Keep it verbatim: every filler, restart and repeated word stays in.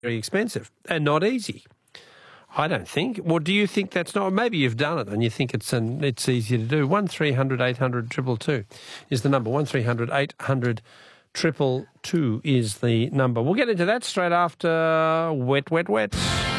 very expensive and not easy. I don't think. Well, do you think that's not? Maybe you've done it and you think it's an, it's easier to do. One three hundred eight hundred two two two is the number. One three hundred eight hundred two two two is the number. We'll get into that straight after Wet, Wet, Wet.